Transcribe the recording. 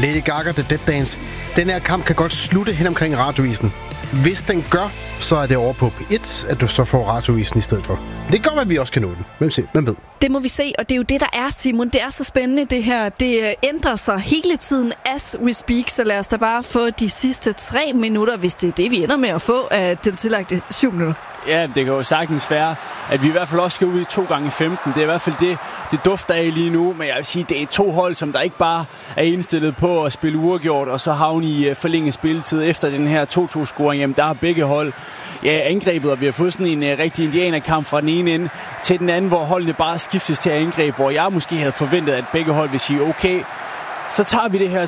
Lady Gaga, The Dead Dance. Den her kamp kan godt slutte hen omkring radioisen. Hvis den gør, så er det over på P1, at du så får radioisen i stedet for. Det gør, at vi også kan nå den. Hvem ved? Det må vi se, og det er jo det, der er, Simon. Det er så spændende, det her. Det ændrer sig hele tiden as we speak, så lad os da bare få de sidste 3 minutter, hvis det er det, vi ender med at få af den tillagte 7 minutter. Ja, det kan jo sagtens være, at vi i hvert fald også skal ud i 2x15. Det er i hvert fald det dufter af lige nu, men jeg vil sige, det er 2 hold, som der ikke bare er indstillet på at spille uafgjort, og så havne i forlænget spilletid efter den her 2-2-scoring. Jamen, der har begge hold angrebet, og vi har fået sådan en rigtig indianerkamp fra den ene ende til den anden, hvor holdene bare skiftes til at angribe, hvor jeg måske havde forventet, at begge hold vil sige, okay, så tager vi det her